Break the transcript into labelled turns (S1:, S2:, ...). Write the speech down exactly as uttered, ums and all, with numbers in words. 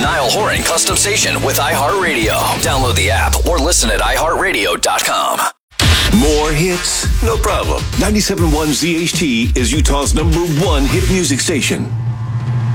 S1: Niall Horan Custom Station with iHeartRadio. Download the app or listen at i heart radio dot com.
S2: More hits? No problem. ninety-seven point one Z H T is Utah's number one hit music station.